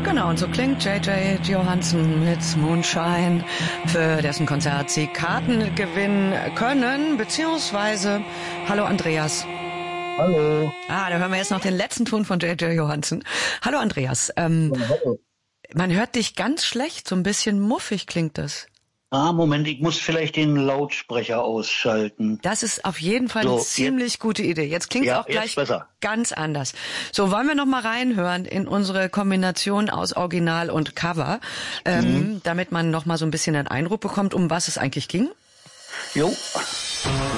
Genau, und so klingt J.J. Johansson mit Moonshine, für dessen Konzert Sie Karten gewinnen können, beziehungsweise, hallo Andreas. Hallo. Da hören wir jetzt noch den letzten Ton von J.J. Johansson. Hallo Andreas, Ja, hallo. man hört dich ganz schlecht, so ein bisschen muffig klingt das. Moment, ich muss vielleicht den Lautsprecher ausschalten. Das ist auf jeden Fall eine So, ziemlich gute Idee. Jetzt klingt's ja, auch gleich jetzt besser. ganz anders. So, wollen wir noch mal reinhören in unsere Kombination aus Original und Cover, damit man noch mal so ein bisschen einen Eindruck bekommt, um was es eigentlich ging? Jo.